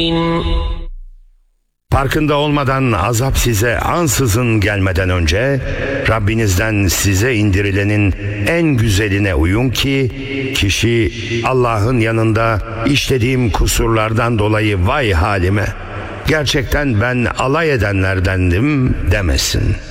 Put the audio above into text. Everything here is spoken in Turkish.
Farkında olmadan azap size ansızın gelmeden önce Rabbinizden size indirilenin en güzeline uyun ki kişi Allah'ın yanında işlediğim kusurlardan dolayı vay halime, gerçekten ben alay edenlerdendim demesin.